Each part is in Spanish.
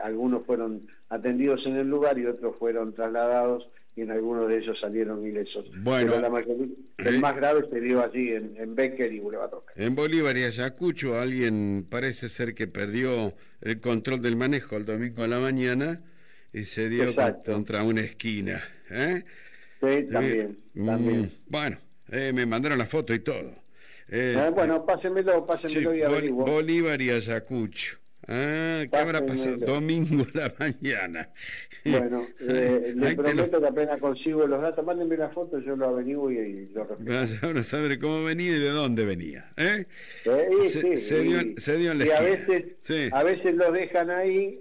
algunos fueron atendidos en el lugar y otros fueron trasladados, y en algunos de ellos salieron ilesos. Bueno, pero la mayoría, el más grave se dio allí en Becker y Boulevard Roca. En Bolívar y Ayacucho alguien parece ser que perdió el control del manejo el domingo a la mañana y se dio contra una esquina. Sí, también. Bueno, me mandaron la foto y todo. Bueno, pásenmelo y averiguo. Bolívar y Ayacucho. ¿Qué habrá pasado? Domingo a la mañana. Bueno, le prometo que apenas consigo los datos, mándenme la foto, yo lo averiguo y lo repito. Vas a saber cómo venía y de dónde venía. Se dio en la esquina. A veces los dejan ahí,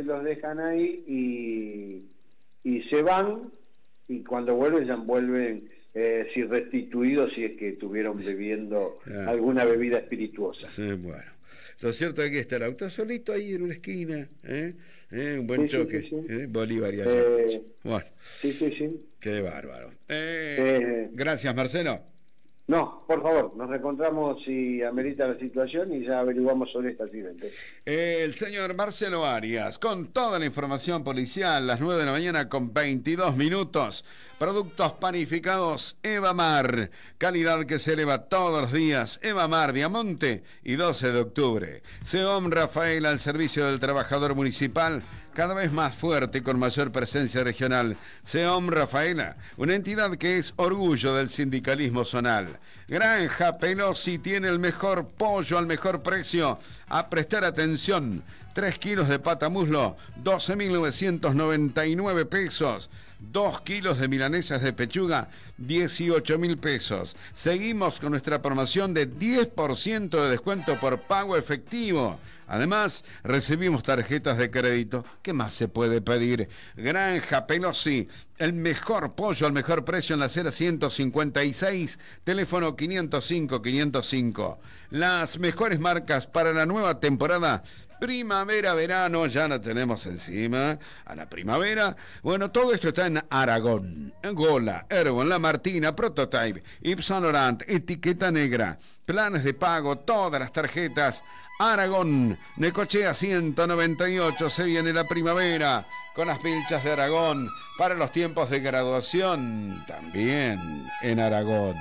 y se van, y cuando vuelven ya vuelven si restituidos, si es que estuvieron bebiendo alguna bebida espirituosa. Sí, bueno. Lo cierto es que está el auto solito ahí en una esquina, un buen choque, sí. Bolívar y Ayacucho. Bueno, sí. Qué bárbaro. Gracias, Marcelo. No, por favor, nos reencontramos si amerita la situación y ya averiguamos sobre este accidente. El señor Marcelo Arias, con toda la información policial, las 9 de la mañana con 22 minutos. Productos panificados Evamar, calidad que se eleva todos los días. Evamar, Viamonte y 12 de octubre. SEOM Rafael al servicio del trabajador municipal, cada vez más fuerte y con mayor presencia regional. SEOM Rafaela, una entidad que es orgullo del sindicalismo zonal. Granja Pelosi tiene el mejor pollo al mejor precio. A prestar atención, 3 kilos de pata muslo, 12.999 pesos. 2 kilos de milanesas de pechuga, 18.000 pesos. Seguimos con nuestra promoción de 10% de descuento por pago efectivo. Además, recibimos tarjetas de crédito. ¿Qué más se puede pedir? Granja Pelosi, el mejor pollo al mejor precio en la acera 156, teléfono 505. Las mejores marcas para la nueva temporada. Primavera-verano, ya la tenemos encima, a la primavera. Bueno, todo esto está en Aragón, Gola, Ergon, La Martina, Prototype, Yves Saint Laurent, Etiqueta Negra, planes de pago, todas las tarjetas. Aragón, Necochea 198, se viene la primavera, con las pilchas de Aragón, para los tiempos de graduación, también en Aragón.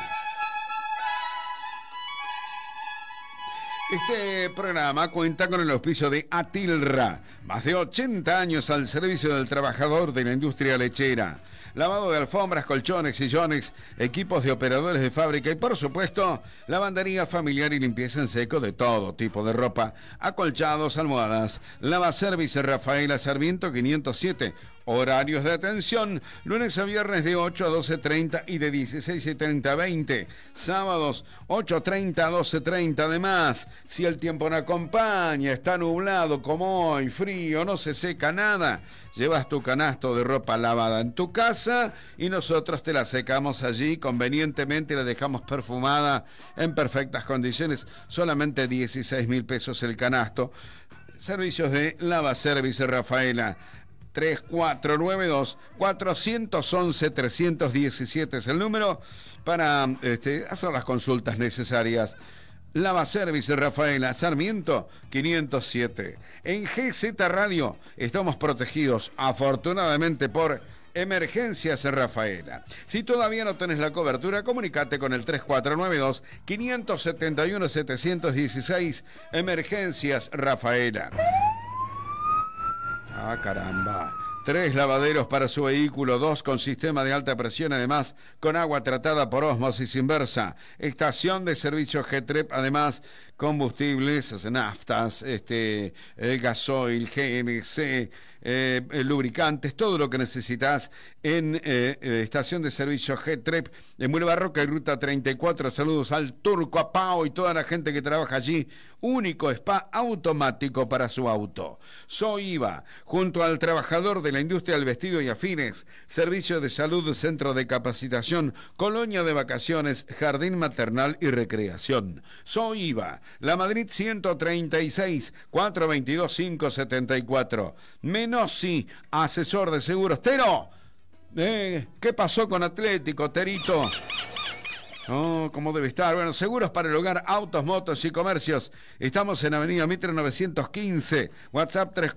Este programa cuenta con el auspicio de Atilra, más de 80 años al servicio del trabajador de la industria lechera. Lavado de alfombras, colchones, sillones, equipos de operadores de fábrica y, por supuesto, lavandería familiar y limpieza en seco de todo tipo de ropa, acolchados, almohadas. Lavaservice Rafaela Sarmiento 507. Horarios de atención, lunes a viernes de 8 a 12:30 y de 16:30 a 20. Sábados 8:30 a 12:30. Además, si el tiempo no acompaña, está nublado como hoy, frío, no se seca nada, llevas tu canasto de ropa lavada en tu casa y nosotros te la secamos allí convenientemente y la dejamos perfumada en perfectas condiciones. Solamente 16.000 pesos el canasto. Servicios de Lavaservice Rafaela. 3492-411-317 es el número para hacer las consultas necesarias. Lavaservice Rafaela Sarmiento 507. En GZ Radio estamos protegidos afortunadamente por Emergencias Rafaela. Si todavía no tenés la cobertura, comunicate con el 3492-571-716. Emergencias Rafaela. Caramba. 3 lavaderos para su vehículo, 2 con sistema de alta presión, además con agua tratada por ósmosis inversa. Estación de servicio Getrep, además combustibles, naftas, gasoil, GNC, lubricantes, todo lo que necesitas en estación de servicio Getrep en Boulevard Roca y Ruta 34. Saludos al Turco, a Pau y toda la gente que trabaja allí. Único spa automático para su auto. Soy IVA, junto al trabajador de la industria del vestido y afines, servicio de salud, centro de capacitación, colonia de vacaciones, jardín maternal y recreación. Soy IVA, La Madrid 136, 422-574. Menossi, asesor de seguros. Tero, ¿qué pasó con Atlético, Terito? Oh, ¿cómo debe estar? Bueno, seguros para el hogar, autos, motos y comercios. Estamos en Avenida Mitre 915, WhatsApp 3